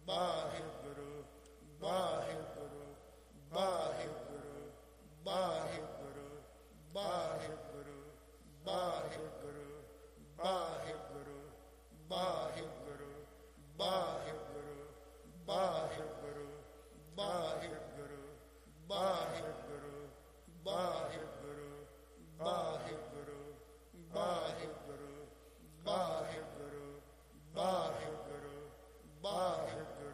Waheguru Waheguru Waheguru Waheguru Waheguru Waheguru Waheguru Waheguru Waheguru Waheguru Waheguru Waheguru Waheguru